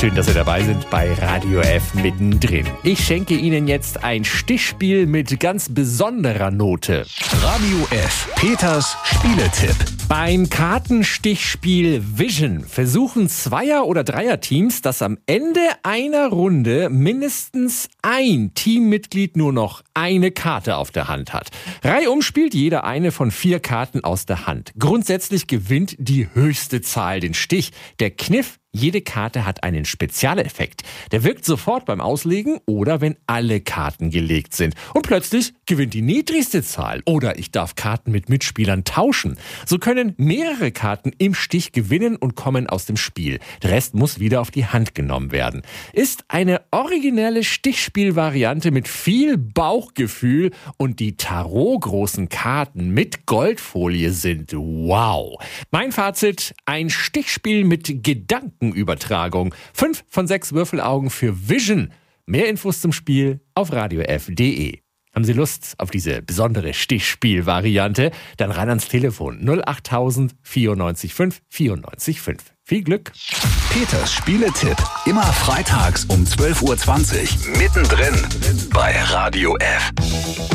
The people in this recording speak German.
Schön, dass Sie dabei sind bei Radio F mittendrin. Ich schenke Ihnen jetzt ein Stichspiel mit ganz besonderer Note. Radio F. Peters Spieletipp. Beim Kartenstichspiel Vision versuchen Zweier- oder Dreierteams, dass am Ende einer Runde mindestens ein Teammitglied nur noch eine Karte auf der Hand hat. Reihum spielt jeder eine von 4 Karten aus der Hand. Grundsätzlich gewinnt die höchste Zahl den Stich. Der Kniff: jede Karte hat einen Spezialeffekt. Der wirkt sofort beim Auslegen oder wenn alle Karten gelegt sind. Und plötzlich gewinnt die niedrigste Zahl. Oder ich darf Karten mit Mitspielern tauschen. So können mehrere Karten im Stich gewinnen und kommen aus dem Spiel. Der Rest muss wieder auf die Hand genommen werden. Ist eine originelle Stichspielvariante mit viel Bauchgefühl und die Tarot-großen Karten mit Goldfolie sind wow. Mein Fazit: ein Stichspiel mit Gedankenübertragung. 5 von 6 Würfelaugen für Vision. Mehr Infos zum Spiel auf radiof.de. Haben Sie Lust auf diese besondere Stichspielvariante? Dann ran ans Telefon 08000 94 5 94 5. Viel Glück! Peters Spieletipp. Immer freitags um 12:20 Uhr. Mittendrin bei Radio F.